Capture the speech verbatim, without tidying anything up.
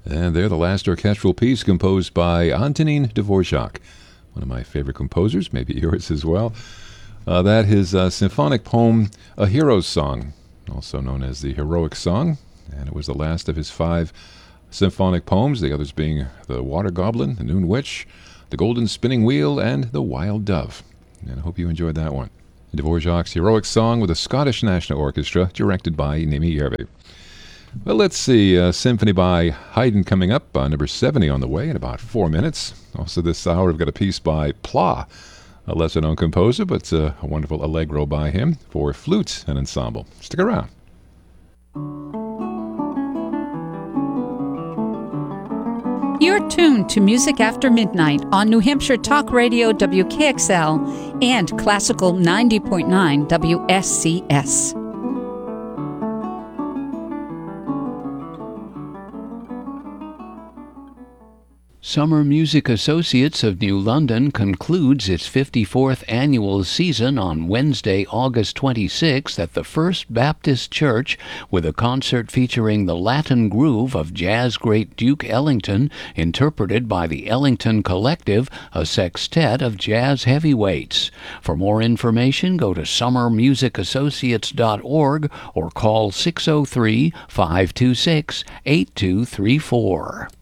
And they're the last orchestral piece composed by Antonin Dvorak, one of my favorite composers, maybe yours as well. Uh, that his uh, symphonic poem, A Hero's Song, also known as the Heroic Song, and it was the last of his five symphonic poems, the others being The Water Goblin, The Noon Witch, The Golden Spinning Wheel, and The Wild Dove. And I hope you enjoyed that one. Dvorak's Heroic Song with the Scottish National Orchestra, directed by Nimi Järvi. Well, let's see. Uh, Symphony by Haydn coming up, uh, number seventy on the way in about four minutes. Also this hour, we've got a piece by Pla, a lesser-known composer, but uh, a wonderful allegro by him for flute and ensemble. Stick around. You're tuned to Music After Midnight on New Hampshire Talk Radio W K X L and Classical ninety point nine W S C S. Summer Music Associates of New London concludes its fifty-fourth annual season on Wednesday, August twenty-sixth at the First Baptist Church with a concert featuring the Latin groove of jazz great Duke Ellington, interpreted by the Ellington Collective, a sextet of jazz heavyweights. For more information, go to summer music associates dot org or call six oh three, five two six, eight two three four.